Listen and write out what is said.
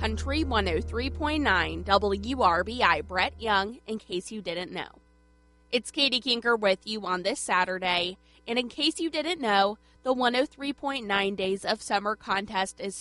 Country 103.9 WRBI Brett Young, in case you didn't know. It's Katie Kinker with you on this Saturday, and in case you didn't know, the 103.9 Days of Summer contest is